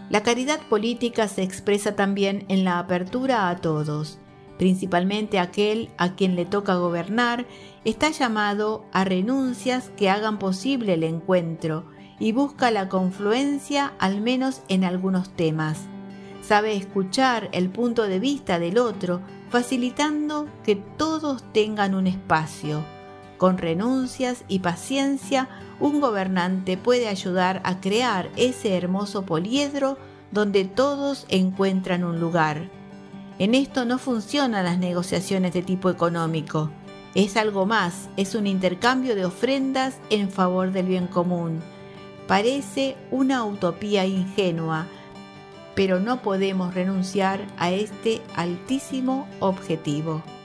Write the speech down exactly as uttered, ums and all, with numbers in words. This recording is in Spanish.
La caridad política se expresa también en la apertura a todos. Principalmente aquel a quien le toca gobernar está llamado a renuncias que hagan posible el encuentro y busca la confluencia al menos en algunos temas. Sabe escuchar el punto de vista del otro, facilitando que todos tengan un espacio. Con renuncias y paciencia, un gobernante puede ayudar a crear ese hermoso poliedro donde todos encuentran un lugar. En esto no funcionan las negociaciones de tipo económico. Es algo más, es un intercambio de ofrendas en favor del bien común. Parece una utopía ingenua, pero no podemos renunciar a este altísimo objetivo.